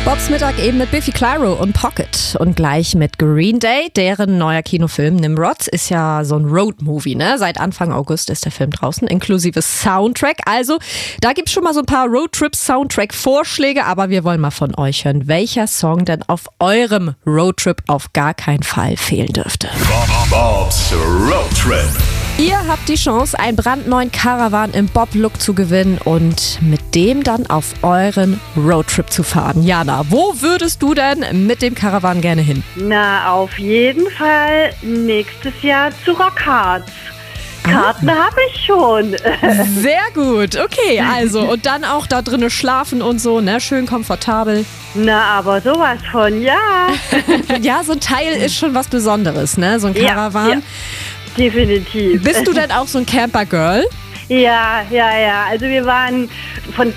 Bobs Mittag eben mit Biffy Clyro und Pocket und gleich mit Green Day, deren neuer Kinofilm Nimrod ist ja so ein Road-Movie, ne? Seit Anfang August ist der Film draußen, inklusive Soundtrack. Also, da gibt's schon mal so ein paar Roadtrip-Soundtrack-Vorschläge, aber wir wollen mal von euch hören, welcher Song denn auf eurem Roadtrip auf gar keinen Fall fehlen dürfte. Bobs Roadtrip. Ihr habt die Chance, einen brandneuen Caravan im Bob-Look zu gewinnen und mit dem dann auf euren Roadtrip zu fahren. Jana, wo würdest du denn mit dem Caravan gerne hin? Na, auf jeden Fall nächstes Jahr zu Rockharz. Karten habe ich schon. Sehr gut, okay, also und dann auch da drinnen schlafen und so, ne, schön komfortabel. Na, aber sowas von, ja. Ja, so ein Teil ist schon was Besonderes, ne, so ein Caravan. Ja. Definitiv. Bist du denn auch so ein Camper-Girl? Ja. Also wir waren von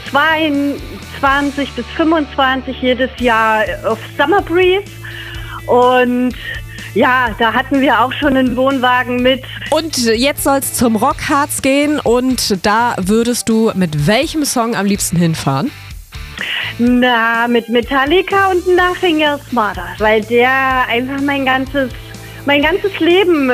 22 bis 25 jedes Jahr auf Summer Breeze und ja, da hatten wir auch schon einen Wohnwagen mit. Und jetzt soll es zum Rockharz gehen und da würdest du mit welchem Song am liebsten hinfahren? Na, mit Metallica und Nothing Else Matters, weil der einfach mein ganzes Leben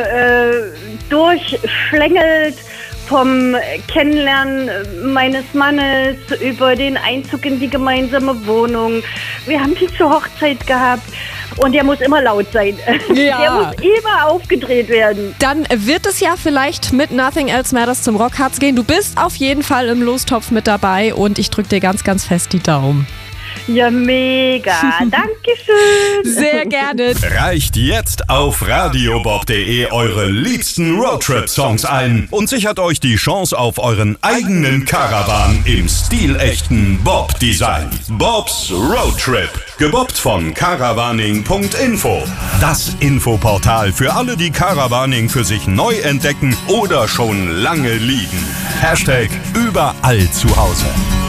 durchschlängelt, vom Kennenlernen meines Mannes über den Einzug in die gemeinsame Wohnung. Wir haben die zur Hochzeit gehabt und der muss immer laut sein. Ja. Der muss immer aufgedreht werden. Dann wird es ja vielleicht mit Nothing Else Matters zum Rockharz gehen. Du bist auf jeden Fall im Lostopf mit dabei und ich drücke dir ganz, ganz fest die Daumen. Ja, mega. Dankeschön. Sehr gerne. Reicht jetzt auf radiobob.de eure liebsten Roadtrip-Songs ein und sichert euch die Chance auf euren eigenen Caravan im stilechten Bob-Design. Bobs Roadtrip. Gebobbt von caravaning.info. Das Infoportal für alle, die Caravaning für sich neu entdecken oder schon lange lieben. #überall zu Hause.